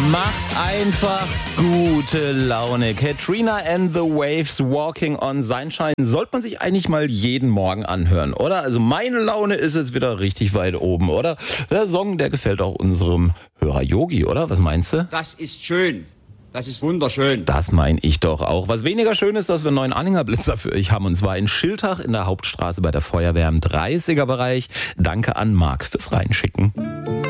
Macht einfach gute Laune. Katrina and the Waves, Walking on Sunshine. Sollte man sich eigentlich mal jeden Morgen anhören, oder? Also meine Laune ist jetzt wieder richtig weit oben, oder? Der Song, der gefällt auch unserem Hörer Yogi, oder? Was meinst du? Das ist schön. Das ist wunderschön. Das meine ich doch auch. Was weniger schön ist, dass wir einen neuen Anhängerblitzer für euch haben. Und zwar in Schiltach in der Hauptstraße bei der Feuerwehr im 30er-Bereich. Danke an Marc fürs Reinschicken.